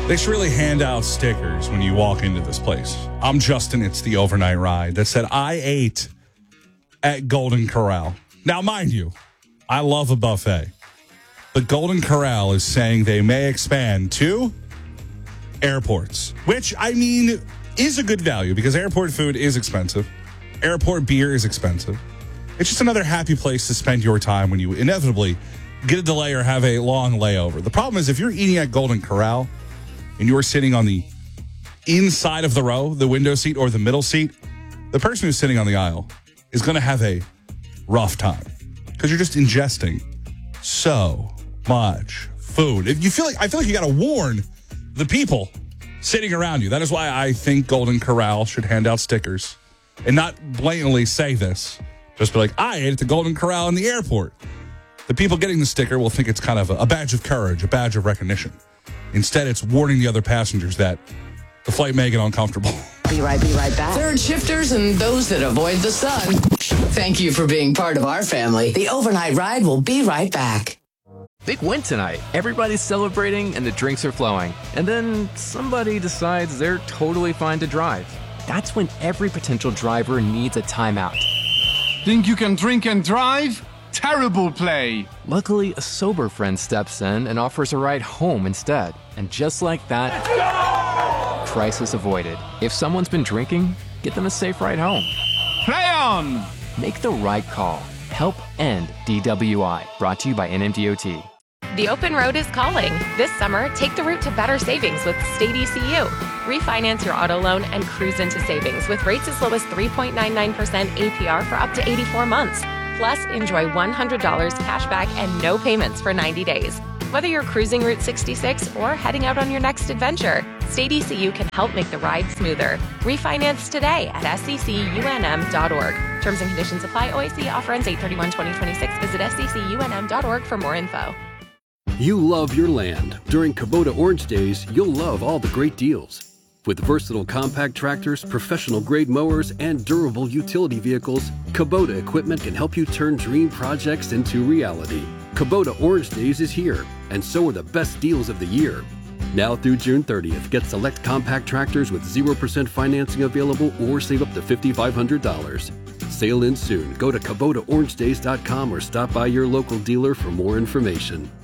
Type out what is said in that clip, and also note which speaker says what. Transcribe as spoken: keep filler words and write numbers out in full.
Speaker 1: They should really hand out stickers when you walk into this place. I'm Justin, it's the overnight ride that said, I ate at Golden Corral. Now, mind you, I love a buffet. But Golden Corral is saying they may expand to airports, which, I mean, is a good value because airport food is expensive. Airport beer is expensive. It's just another happy place to spend your time when you inevitably get a delay or have a long layover. The problem is if you're eating at Golden Corral and you're sitting on the inside of the row, the window seat or the middle seat, the person who's sitting on the aisle is going to have a rough time because you're just ingesting so much food. If you feel like I feel like you got to warn the people sitting around you. That is why I think Golden Corral should hand out stickers and not blatantly say this. Just be like, I ate at the Golden Corral in the airport. The people getting the sticker will think it's kind of a, a badge of courage, a badge of recognition. Instead, it's warning the other passengers that the flight may get uncomfortable.
Speaker 2: Be right, be right back.
Speaker 3: Third shifters and those that avoid the sun. Thank you for being part of our family. The overnight ride will be right back.
Speaker 4: Big win tonight. Everybody's celebrating and the drinks are flowing. And then somebody decides they're totally fine to drive. That's when every potential driver needs a timeout.
Speaker 5: Think you can drink and drive? Terrible play.
Speaker 4: Luckily, a sober friend steps in and offers a ride home instead. And just like that, crisis avoided. If someone's been drinking, get them a safe ride home.
Speaker 5: Play on!
Speaker 4: Make the right call. Help end D W I. Brought to you by N M D O T.
Speaker 6: The open road is calling. This summer, take the route to better savings with State E C U. Refinance your auto loan and cruise into savings with rates as low as three point nine nine percent A P R for up to eighty-four months. Plus, enjoy one hundred dollars cash back and no payments for ninety days. Whether you're cruising Route sixty-six or heading out on your next adventure, State E C U can help make the ride smoother. Refinance today at S E C U N M dot org. Terms and conditions apply. O I C offer ends eight thirty-one twenty twenty-six. Visit S E C U N M dot org for more info.
Speaker 7: You love your land. During Kubota Orange Days, you'll love all the great deals. With versatile compact tractors, professional-grade mowers, and durable utility vehicles, Kubota equipment can help you turn dream projects into reality. Kubota Orange Days is here, and so are the best deals of the year. Now through June thirtieth, get select compact tractors with zero percent financing available or save up to five thousand five hundred dollars. Sale ends soon. Go to Kubota Orange Days dot com or stop by your local dealer for more information.